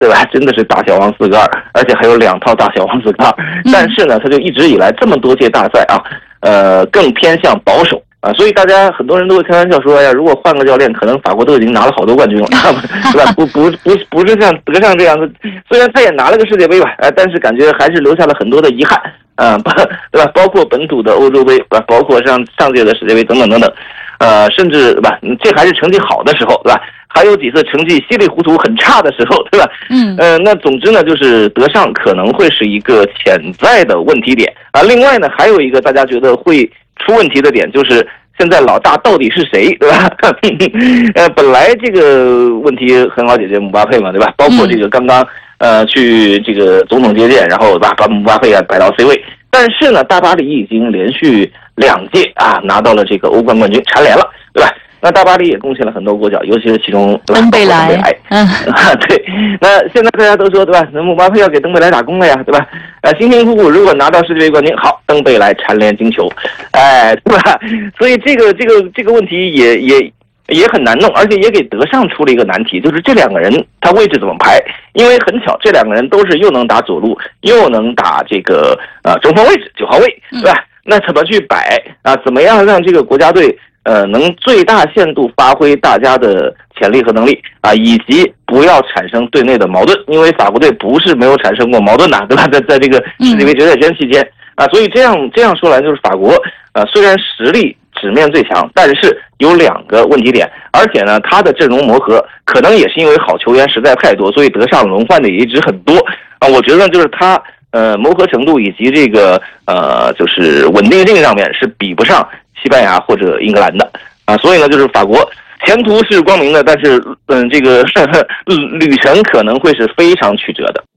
对吧？真的是大小王4个2，而且还有2套大小王4个2。但是呢，他就一直以来这么多届大赛啊，更偏向保守啊，所以大家很多人都会开玩笑说，哎呀，如果换个教练，可能法国都已经拿了好多冠军了，对吧？不是像德尚这样的，虽然他也拿了个世界杯吧，但是感觉还是留下了很多的遗憾，对吧？包括本土的欧洲杯，包括上届的世界杯等等等等，甚至对吧？这还是成绩好的时候，对吧？还有几次成绩稀里糊涂很差的时候，对吧？那总之呢，就是德尚可能会是一个潜在的问题点啊。另外呢，还有一个大家觉得会出问题的点，就是现在老大到底是谁，对吧？本来这个问题很好解决，姆巴佩嘛，对吧？包括这个刚刚去这个总统接见，然后把姆巴佩摆到 C 位，但是呢，大巴黎已经连续2届啊拿到了这个欧冠冠军，蝉联了，对吧？那大巴黎也贡献了很多国脚，尤其是其中登贝莱， 对。那现在大家都说，对吧？那姆巴佩要给登贝莱打工了呀，对吧？辛辛苦苦如果拿到世界杯冠军，好，登贝莱蝉联金球，对吧？所以这个问题也很难弄，而且也给德尚出了一个难题，就是这2个人他位置怎么排？因为很巧，这2个人都是又能打左路，又能打这个中锋位置9号位，对吧？那怎么去摆啊？怎么样让这个国家队能最大限度发挥大家的潜力和能力啊，以及不要产生队内的矛盾，因为法国队不是没有产生过矛盾的，对吧？在这个世界杯决赛圈期间啊，所以这样说来，就是法国虽然实力纸面最强，但是有2个问题点，而且呢，他的阵容磨合可能也是因为好球员实在太多，所以德尚轮换的也一直很多啊。我觉得就是他磨合程度以及这个就是稳定性上面是比不上西班牙或者英格兰的啊，所以呢，就是法国前途是光明的，但是这个旅程可能会是非常曲折的。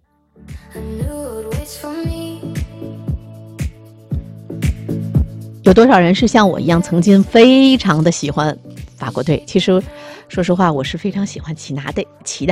有多少人是像我一样曾经非常的喜欢法国队？其实说实话，我是非常喜欢齐达内齐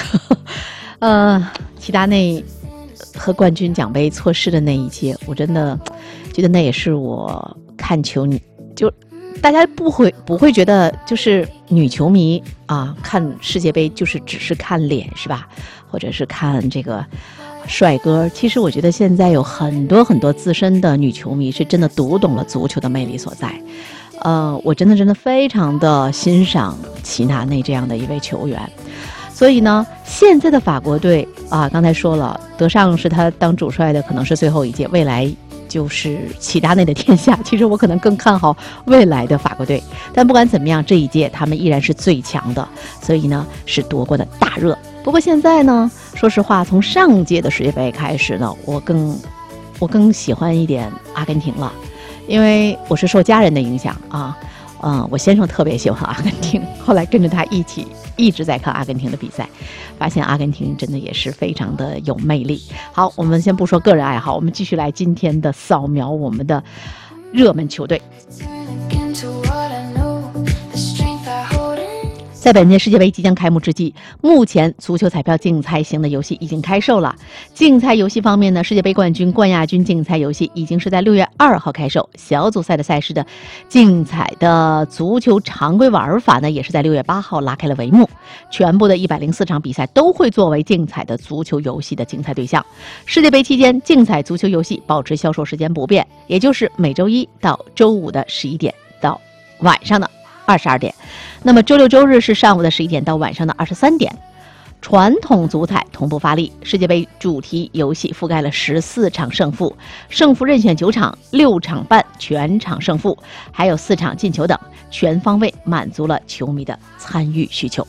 达内和冠军奖杯错失的那一届，我真的觉得那也是我看球就大家不会觉得就是女球迷啊看世界杯就是只是看脸是吧？或者是看这个帅哥，其实我觉得现在有很多很多资深的女球迷是真的读懂了足球的魅力所在。我真的非常的欣赏齐达内这样的一位球员。所以呢，现在的法国队啊，刚才说了，德尚是他当主帅的，可能是最后一届，未来就是齐达内的天下。其实我可能更看好未来的法国队，但不管怎么样，这一届他们依然是最强的，所以呢是夺过的大热。不过现在呢，说实话，从上届的世界杯开始呢，我更喜欢一点阿根廷了，因为我是受家人的影响啊。我先生特别喜欢阿根廷，后来跟着他一直在看阿根廷的比赛，发现阿根廷真的也是非常的有魅力。好，我们先不说个人爱好，我们继续来今天的扫描我们的热门球队。在本届世界杯即将开幕之际，目前足球彩票竞猜型的游戏已经开售了。竞猜游戏方面呢，世界杯冠军、冠亚军竞猜游戏已经是在6月2号开售，小组赛的赛事的竞彩的足球常规玩法呢，也是在6月8号拉开了帷幕。全部的104场比赛都会作为竞彩的足球游戏的竞猜对象。世界杯期间，竞彩足球游戏保持销售时间不变，也就是每周一到周五的11点到晚上的22点，那么周六周日是上午的11点到晚上的23点。传统足彩同步发力，世界杯主题游戏覆盖了14场胜负，胜负任选9场，6场半全场胜负，还有4场进球等，全方位满足了球迷的参与需求。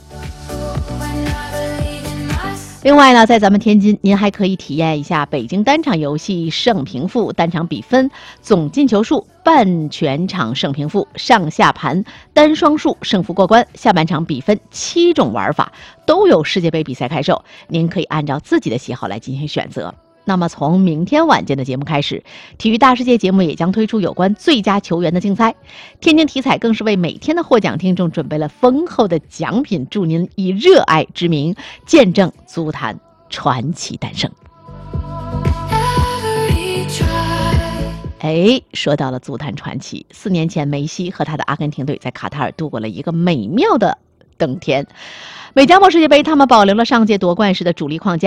另外呢，在咱们天津，您还可以体验一下北京单场游戏胜平负、单场比分、总进球数、半全场胜平负、上下盘、单双数胜负过关、下半场比分7种玩法都有世界杯比赛开售，您可以按照自己的喜好来进行选择。那么从明天晚间的节目开始，体育大世界节目也将推出有关最佳球员的竞猜，天津体彩更是为每天的获奖听众准备了丰厚的奖品，祝您以热爱之名见证足坛传奇诞生。说到了足坛传奇，4年前梅西和他的阿根廷队在卡塔尔度过了一个美妙的登天。美加墨世界杯，他们保留了上届夺冠时的主力框架。